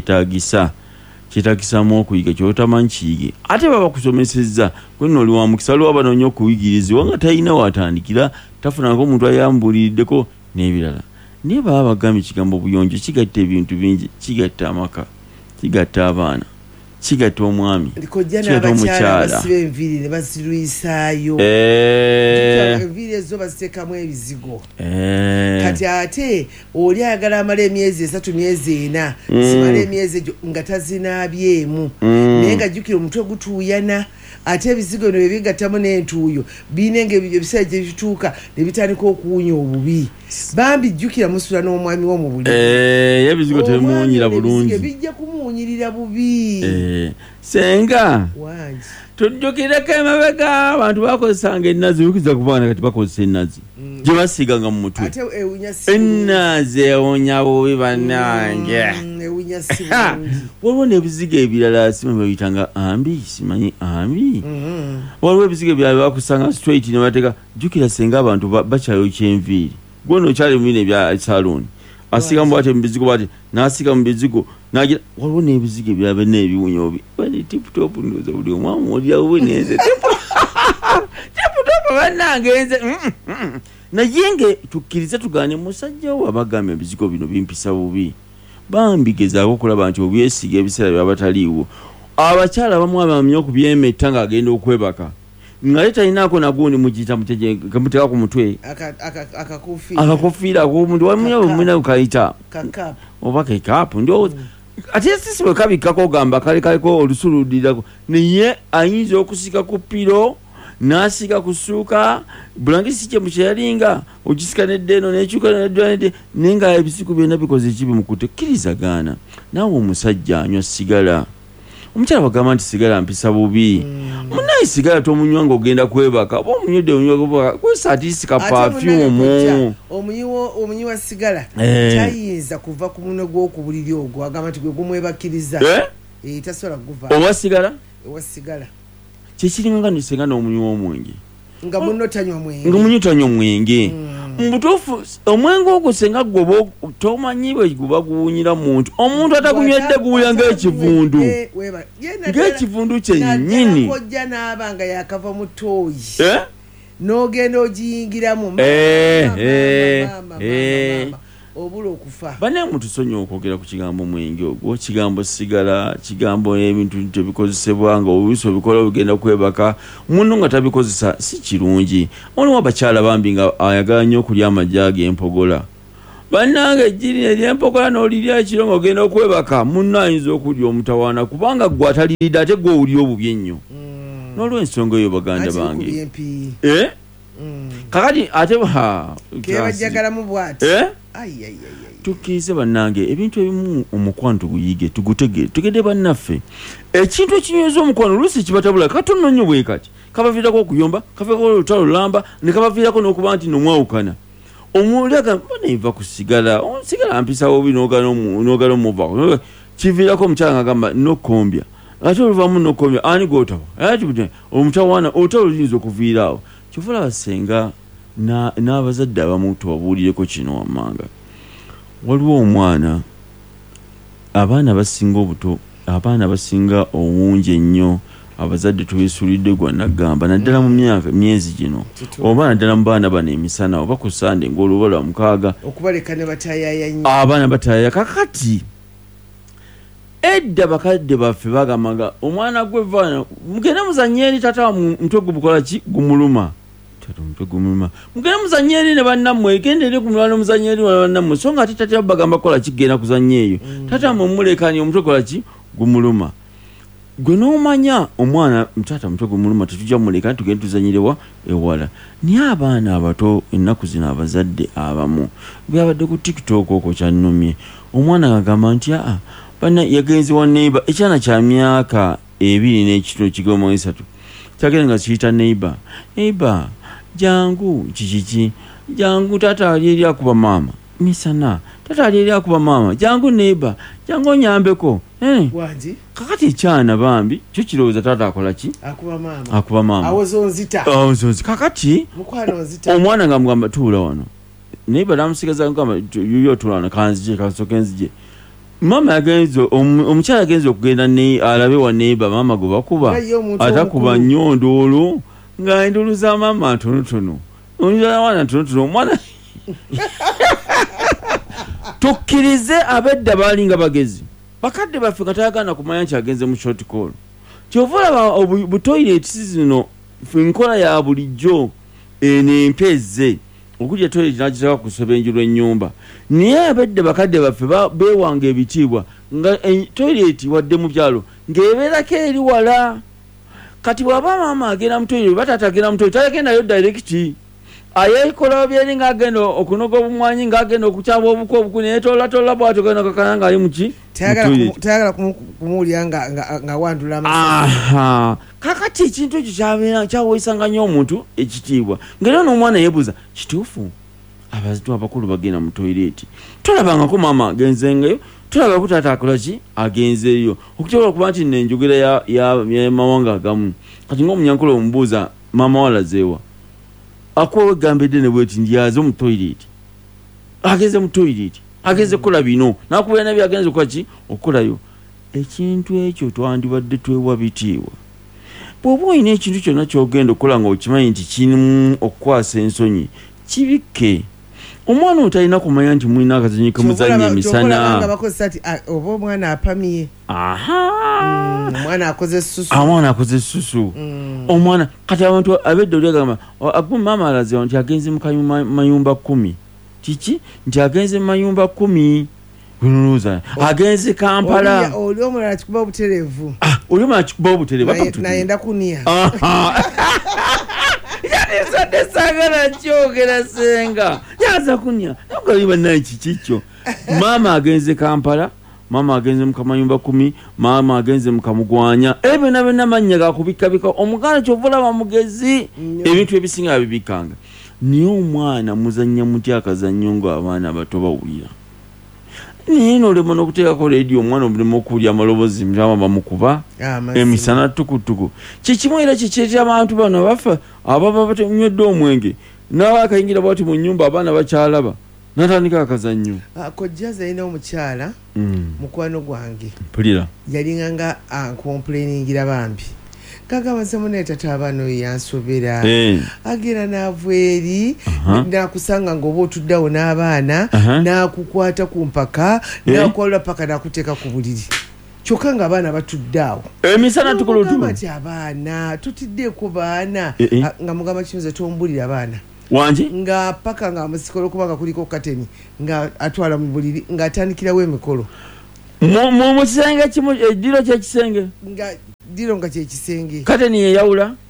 ekyetaagisamu okuyiga kyotamanyi kiyige ate baba kusomesezza kwenna oli wa mukisa lwa banoonya okuyigirizibwa nga talina watandikira tafunako omuntu ayambuliriddeko n'ebirala naye baba bagambye ekigambo obuyonjo kigatta ebintu bingi kigatta amaka kigatta abaana kigatta omwami kigatta omukyala basiba enviiri ne bazirwisaayo enviiri ezo baziteekamu ebizigo kati ate oli ayagala amala emyezi 3 myezi 4 simala emyezi egyo nga tazinaabyemu naye nga jjukira omutwe gutuuyana ate ebizigo bino byebigattamu n'entuuyo birina ebiseera gye bituuka ne bitandika okuwunya obubi bambi jjukira musula n'omwami wo mu buli ebizigo tebimuwunyira bulungi bijja kumuwunyirira bubi senga wangi tujjukireko emabega abantu bakozesanga ennazi wikiza kubaana kati bakozesa ennazi gye basiiganga mu mutwe ennazi ewunya bubi bannange waliwo n'ebizigo ebirala simanyi babiyitanga ambi simanyi ambi waliwo ebizigo ebirala bakusanga straight ne bateeka jjukira senga abantu bakyayokya enviiri gwona okyali mubina ebya saloni asigamu bwate mu bizigo bwate n'asiga mu bizigo nagira waliwo n'ebizigo ebirala byonna ebiwunya obi bali tiputopu ndoza buli omwamu olyawo bwe nenze tiputopu bannange nze naye nge tukkirize tugaane musajja wo abagambye ebizigo bino bimpisa bubi bambi gezaako okulaba nti obyesiga ebiseera byaba taliiwo abakyala bamu abamanya okubyemetta ng'agenda okwebaka nga le talinaako nagundi mugiyita muteeka ku mutwe akakofiira akomuntu wamanya bwemuna kayita oba kekaapu ndowooza ate sisi bwe kabikkako ogamba kale kaliko olusuluddirako naye ayinza okusika ku piro n'asika ku ssuuka bulangisi kye mukyeyalinga ogisika neddeeno nekyuka neddwanedde naye nga ebisiku byonna bikoze ekibi mukutte kkirizagaana naawe omusajja anywa sigala omukyala bagamba nti sigala mpisa bubi munaye sigala tomunywa ng'ogenda kwebaka oba omunywedde omunywa kwesa atisika pafyumu omunyi wa sigala tayinza kuva ku muno gw'okubuliri ogwo agamba nti gwe gumwebakiriza tasobola kuguva owa sigala kyekiringa nga nisenga n'omunywi w'omwenge nga munno tanywa mwenge mubutuufu omwenge ogwo senga gwe tomanyi bwe guba guwunyira muntu omuntu atagunywedde guwulira ng'ekivundu kyennyini kojja n'aba nga yakava mu ttooyi n'ogenda ogiyingiramu obula okufa bane mutusonyiwa okwogera ku kigambo mwenge ogwo kigambo sigala kigambo ebintu tebikozesebwa nga oluusi obikola ogenda kwebaka munno nga tabikozesa si kirungi waliwo abakyala bambi nga ayagala nnyo okulya amajja g'empogola bannange ejjiri ery'empogola n'olirya ekiro nga ogenda okwebaka munno ayinza okulya omutawaana kubanga gwe ataliridde ate gwe owulira obubi ennyo n'olw'ensonga eyo baganda bange kakati ate kebajjagala mu bwati tukize bannange ebintu ebimu omukwano tuguyige tugutege tugende bannaffe ekintu ekinyweza omukwano oluusi kibatabula katono nnyo bwe kati kabaviirako okuyomba kaviirako olutalo lulamba ne kabaviirako n'okuba nti nomwawukana omulaga baneiva kusigala onsigala mpisawo obi n'ogala omuvako kiviirako omukyala ng'agamba nokombya ate oluvamu nokombya ani gwotawa omutawaana olutalo luyinza okuviiraawo kyovula basenga n'abazadde abamu tubabuulireko kino wammanga waliwo omwana abaana basinga obuto abaana basinga obungi ennyo abazadde tubeesuulidde gwa nagamba naddala mu myezi gino oba naddala mu baana bano emisana oba ku sande ng'olubala mukaaga okubaleka ne batayaya nnyo abaana batayaya kakati edda bakadde baffe bagamaga omwana gwe vaana mugende muzannye eri tata mutwe gubukola ki gumuluma mugende muzannye eri ne bannammwe gende eri kumulwana muzannye eri bannammwe so nga ate tata bagamba kola kigenda kuzannye eyo tata mumulekani omutwe kola ki gumuluma gwe n'omanya omwana mutata mutwe gumuluma tetujja muleka tugende tuzanyirewa ewala naye abaana abato ennaku zino abazadde abamu byabadde ku tiktok okwo kyannumye omwana agamba nti bana yagenzi wa neighbor ekyana kya myaka 2.3 kyagenda nga kiyita neighbor jangu kikiki jangu tata ali eri akuba mama misana tata ali eri akuba mama jangu neighbor jangu onyambeko kakati kyana bambi kyo kirowooza tata akola ki akuba mama awozonzita kakati omwana nga mugamba tuula wano neighbor namusigaza ngamba yuyo tuula wano kanzije kasoke nzije mama yagenze omukyala yagenze okugenda alabe wa neighbor mama gwe bakuba atakuba nnyondo olwo nga endulu za mama ntonotono onjala wana ntonotono omwana tukkirize abedda baalinga bagezi bakadde baffe nga tayagana kumanya nti agenze mu short call kyova olaba butoyireti zino enkola ya bulijjo enempeze okujja toyireti nagitaka kusobenju lw'ennyumba naye abedde bakadde baffe beewanga ebitiibwa nga toyireti wadde mu byalo ng'ebeerako eri wala kati bw'aba maama agenda mu toyireti batata agenda mu toyireti tagendayo direkiti ayeekolawo byeri ng'agenda okunoga obumwanyi ng'agenda okukyaba obuko obuku neetolatola bw'atyo genda kakana ng'ali muki tayagala kumuwulira nga wandula amasaha kakati ekintu ekyo kyabeera kyaweesanga nnyo omuntu ekitiibwa ng'era n'omwana yeebuuza kituufu abazito abakulu bagenda mu toyireti tolabangako maama agenzengayo tolabako taata akola ki agenzeeyo okuteola okuba nti nenjogera ya mawanga agamu kati ng'omunyankole omubuuza maama walazeewa akuwa wegambedde ne bweti ndyaze mu toyireti agenze mu toyireti agenze kukola bino nakubera nabyo agenze okukola ki okukolayo ekintu ekyo twandibadde twewa bitiibwa bw'oba olina ekintu kyonna kyogenda okukola nga okimanyi nti kirimu okukwasa ensonyi kibikke omwana otalina kumanya nti mulina akazanyi kemuzannya emisana oba omwana apamye omwana akoze essusu omwana kati abantu abedde olyagamba maama alazewa nti agenze mu mayumba 10 kiki nti agenze mu mayumba 10 Gunuza agenze Kampala oli omulala kikuba obuterevu oli omulala kikuba obuterevu nayenda kunia yali sagala kyogera senga yaza kunia nagaliba naye kikikyo mama agenze Kampala mama agenze mu kamayumba 10 mama agenze mu kamugwanya ebe na manya gakubikabika omugana kyovula bamugezi ebintu ebisinga bibikanga niyo omwana muzanya mutya akazannyo ngo abaana bato bawulira nino le mono kuteka ko radio omwana obulimo kulya amalobozi mjama bamukuba emisana tukutuku kikimwera kikyetya abantu bano bafa ababa batemyedde omwenge nawe akayingira bwati mu nyumba abaana bakyalaba natandika akazannyo kojjaza ina omukyala mukwano gwange pulira yalinga nga complainingira bambi kagabase munetata abano yansobera agira navweri nakusanga ngoba otuddawo n'abaana nakukwata ku mpaka nakola paka nakuteka ku buliri kyokka nga abaana batuddawo emisana tukulutu ati abaana tutiddeeko baana nga mugamba kimuze tombulira abaana wanje nga paka nga amusikolo kubanga kuliko kateni nga atwala mu buliri nga atandikirawo emikolo mu kisenge kimu ediro kyekisenge nga diro nga kyekisenge kateni yeyawula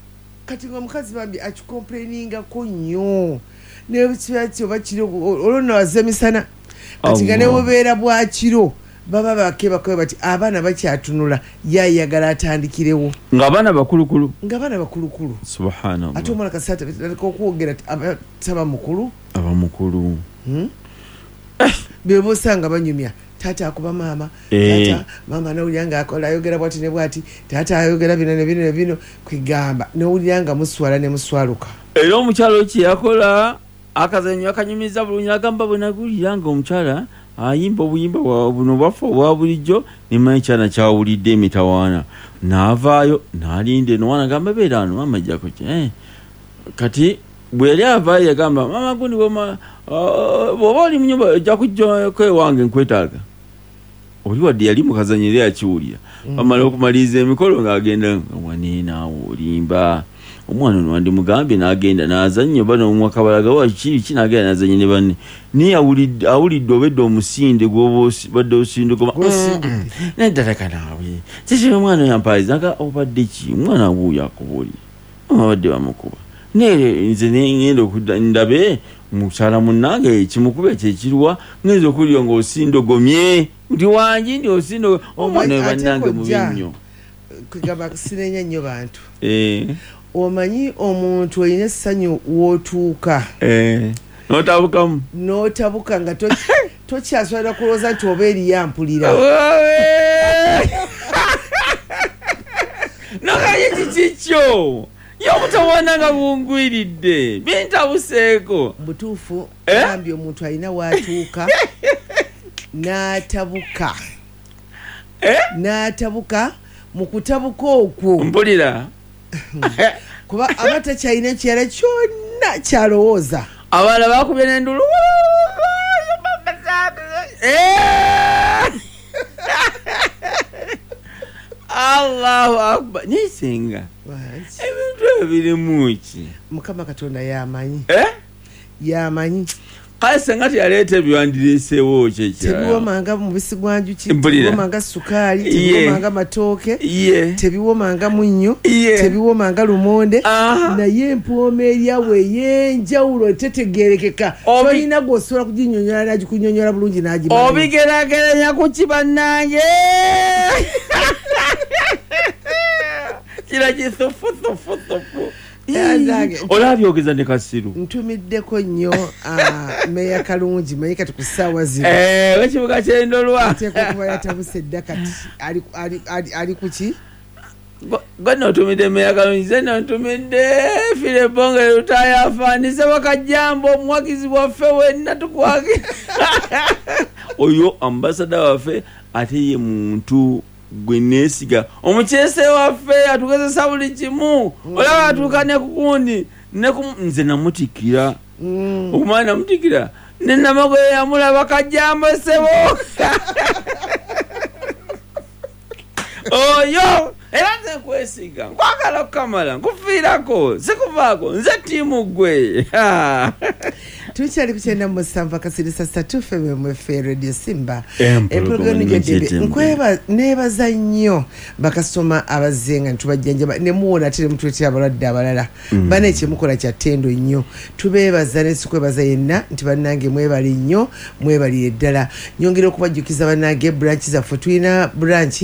kati omukazi bambi akikomplainingako nnyo nekyo bakiro olwonna wazemisana kati nga nebubeera bwakiro baba bakebakobe bati abaana bakyatunula yayagala atandikirewo ng'abaana bakulukulu subhanallah ate omwana kasata okwogera abataba mukulu abamukulu bebosanga banyumya tata akuba maama tata maama nawulira nga akola ayogera bwati ne bwati tata ayogera bino ne bino ne bino kwigamba nowulira nga muswala ne muswaluka era omukyalo ki yakola akazanyo akanyumiza bulungi agamba bwe nagulira nga omukyala ayimba obuyimba buno bwafa obwa bulijjo nemanyi kyana kyawulidde emitawaana n'avaayo n'alinda nowana agamba beera ano maama ajjako ki kati bwe yali avaayo yagamba maama gundi bw'oba oli mu nyumba ojja kujjako ewange nkwetaaga oli wadde yali mukazanyire yakiwulira bamala okumaliriza emikolo ng'agenda waneenaawo olimba omwana ono wandi mugambye n'agenda n'azannyo bano omwakabalaga wakiki n'agenda n'azannyo ne banne naye awulidde obedde omusinde gwoba badde osindeko naddalaka naawe kiki omwana oyo yampaliza nga obadde ki omwana wuuyo akubuulire abadde bamukuba naye nze ngenda ndabe mukyala munnange kimukube kyekirwa ngenza okuwulira ng'osindogomye nti wangi ndi osindo omwana oyo bannange mubi nnyo kugamba sinenya nnyo bantu omanyi omuntu olina essanyu wootuuka n'otabuka nga tokyasobola kulowooza nti oba eriyampulira nokaye kikikyo yobutawana nga bungwiridde bintabuseeko butuufu ambye omuntu alina waatuuka n'atabuka mu kutabuka okwo mpulira kuba aba takyalina ekirala kyonna kyalowooza abaana bakubye n'endulu Allahu akbar nisenga ebintu ebirimu ki mukama katonda yamanyi kale senga teyaleeta ebyandireeseewo tebiwomanga mubisi gwa njuki tebiwomanga sukaali tebiwomanga matooke tebiwomanga munnyo tebiwomanga lumonde naye empooma eryawe ey'enjawulo tetegerekeka tolina gwosobola kuginyonyola nagikunyonyola bulungi nagimanyi obigerageranya ku kibannange kira kithufufufufu olabyogeza ne Kasiru ntumiddeko nnyo meya Kalungi manyi kati ku ssaawa zino wekibuga kyendolwa ateekwa okuba yatabuse dda kati ali ku ki gonna otumidde meya Kalungi zena ntumidde Firebonge lutaya afaanise wakajjambo omuwagizi waffe wenna tukwagira oyo ambasada waffe ate ye muntu gwe neesiga omukyese waffe atugezesa buli kimu olaba atuuka ne kukundi nze namutikira okumanya namutikira nenamagoye yamulaba kajjambo sebo oyo era nze nkwesiga nkwagala okukamala nkufiirako sikuvaako nze ttiimu gwe tukyali ku 97 kasirisa 3 FMF Radio Simba empologoni gyedebe nebaza nnyo bakasoma abazenga ntubajjanjaba nemuwona ate nemutwetera abalwadde abalala bana ekyemukola kya ttendo nnyo tubeebaza nesikwebaza yenna nti bannange mwebali nnyo mwebalire ddala nyongera okubajjukiza bannange branch zaffe tulina branch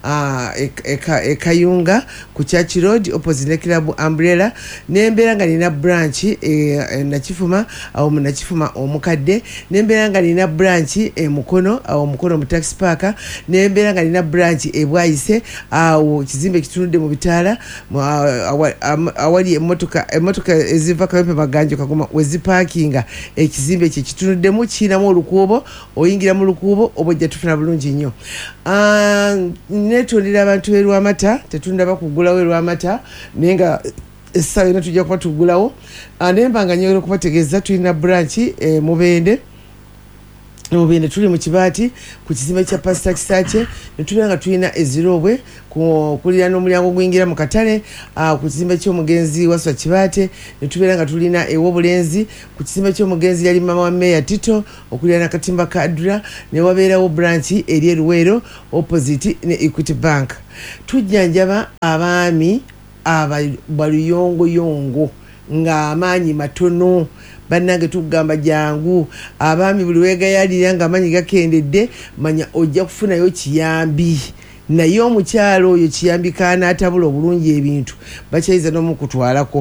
ekayunga ku Church Road opposite Club Umbrella nembeera nga nina branch nakifuma awo munakifuma omukadde nembeera nga nina branch mukono awo mukono mu taxi park nembeera nga nina branch ebwayise awo kizimbe kitunudde mu bitaala awali emotoka eziva Kawempe Maganjo Kagoma weziparkinga ekizimbe kye kitunuddemu kinamu olukuubo oyingira mu lukuubo obojja tufuna bulungi nnyo netondera abantu erwamata tetunda bakugulawo erwamata naye nga essaawa ena tujja kuba tugulawo nemba nga nyongera okubategeeza tulina branch Mubende tuli mu Kibaati ku kizimbe kya Pastor Kisache netulira nga tulina ezirobwe kulira n'omulyango gwingira mu katale ku kizimbe ky'omugenzi Waswa Kibaate netubeera nga tulina ewobulenzi ku kizimbe ky'omugenzi yali mama wa Meya Tito okulira na Katimba Kadra ne wabeerawo branch eri Luwero opposite ne Equity Bank tujjanjaba abaami baluyongoyongo ng'amaanyi matono. Bannange tugamba jangu abaami buli weegayalira ng'amaanyi gakendedde manya ojja kufunayo kiyambi. Naye omukyalo oyo kiyambi kaanaatabula obulungi ebintu bakyayiza n'omukutwalako.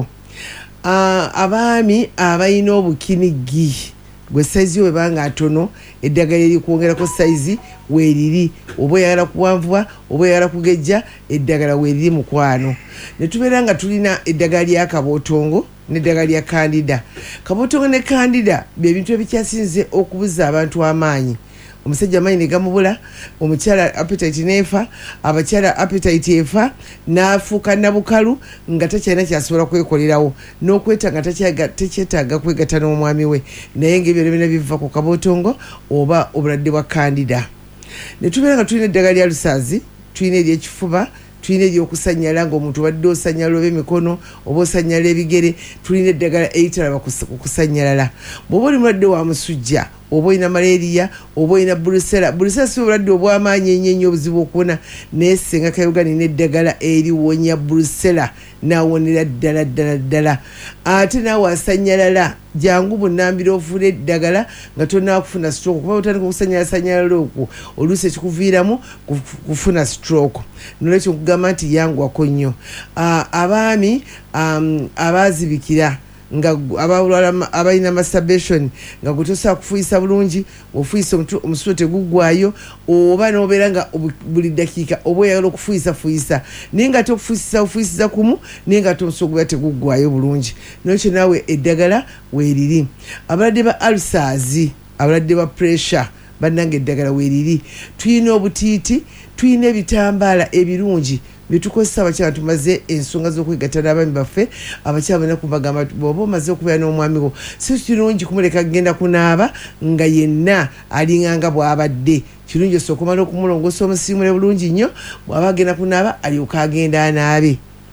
Abaami abalina obukinigi gwe saizi webanga atono eddagala erikwongerako saizi weeriri, oba oyagala kuwanvuwa oba oyagala kugejja eddagala weeriri mukwano. Ne tubeera nga tulina eddagala lya kabootongo n'eddagala lya kandida. Kabootongo ne kandida byebintu ebikyasinze okubuza abantu amaanyi. Omusajja amaanyi ne gamubula, omukyala appetite neefa, abakyala appetite efa, n'afuuka nabukalu nga takyalina kyasobola kwekolerawo, n'okwetanga tekyetaaga kwegatta n'omwami we. Naye ng'ebyo byonna biva ku kabootongo oba obulwadde bwa kandida. Ne tubeera nga tulina eddagala lya lusaazi, tulina ery'ekifuba, tulina ery'okusanyala ng'omuntu badde osanyala oba emikono oba osanyala ebigere, tulina eddagala eritalaba kusanyalala. Bw'oba oli mulwadde wa musujja oba olina malaria oba olina bulusera si obulwadde obw'amaanyi ennyo obuzibu okuwona, naye senga kayoga nina eddagala eriwonya bulusera n'awonera ddala. Ate naawe asanyalala jangu bunnambira ofuula eddagala nga tonaakufuna stroke, kuba otandika okusanyala okwo oluusi ekikuviiramu kufuna stroke. Nolwekyo nkugamba nti yangwako nnyo. Abaami abaazibikira nga abalina masturbation nga gutosa kufuuyisa bulungi, ofuuyisa omusulo teguggwayo, oba n'obeera nga buli dakiika oba oyagala okufuuyisa naye nga tokufuuyisiza kumu naye nga omusulo guba teguggwayo bulungi. Nolwekyo naawe eddagala weeriri. Abalwadde ba ulcers, abalwadde ba pressure, bannange eddagala weeriri. Tulina obutiiti, tulina ebitambaala ebirungi byetukozesa abakyala tumaze ensonga z'okwegatta n'abaami baffe. Abakyala balina kubagamba bw'oba omaze okubeera n'omwami wo si kirungi kumuleka kugenda kunaaba nga yenna alinganga bw'abadde. Kirungi osooka okumala okumulongoosa omusiimule bulungi nnyo, bw'aba agenda kunaaba alyoka agenda anaabe.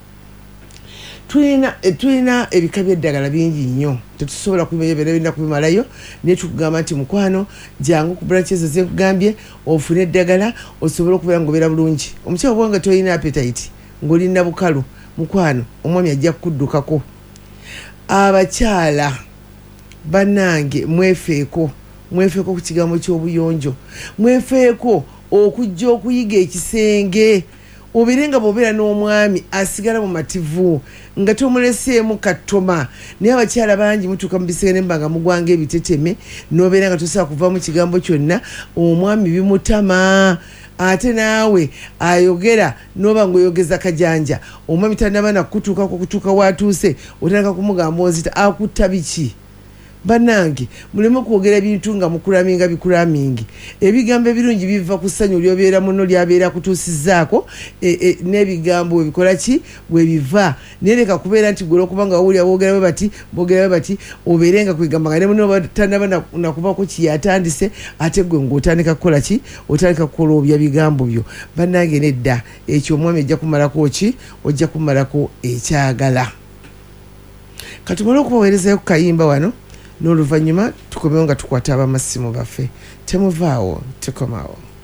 Tulina ebika by'eddagala bingi nnyo, tetusobola kubimanya byonna birina kubimalayo, naye tukugamba nti mukwano jangu ku branch ezo zekugambye ofune eddagala osobole okubeera ng'obeera bulungi. Omukyala oba nga tolina appetite ng'olina bukalu, mukwano omwami ajja kukuddukako. Abakyala bannange mwefeeko ku kigambo ky'obuyonjo, mwefeeko okujja okuyiga ekisenge. Obeere nga bw'obeera n'omwami asigala mu mativu nga tomuleseemu katoma. Naye abakyala bangi mutuuka mu biseera nemba nga mugwanga ebiteteme, n'obeera nga tosobola kuva mu kigambo kyonna, omwami bimutama. Ate naawe ayogera n'oba ng'oyogeza kajanja, omwami tannaba nakutuukako kutuuka watuuse otandika kumugamba onzita akutta biki. Bannange muleme kwogera bintu nga mukulaminga bikulamingi. Ebigambo ebirungi biva ku ssanyu lyobeera muno lyabeera kutuusizzaako, n'ebigambo ebikola ki bwe biva. Naye leka kubeera nti gwe olwokubanga wawulira boogera bwe bati obeere nga kwegamba nga ne muno tannaba nakubako kiyatandise, ate gwe ng'otandika kukola ki, otandika kukolobya bigambo byo. Bannange nedda ekyo omwami ojja kumalako ki, ojja kumalako ekyagala. Katumale okubaweerezayo ku kayimba wano, n'oluvannyuma tukomewo nga tukwata abamasimu baffe. Temuvaawo, tukomawo.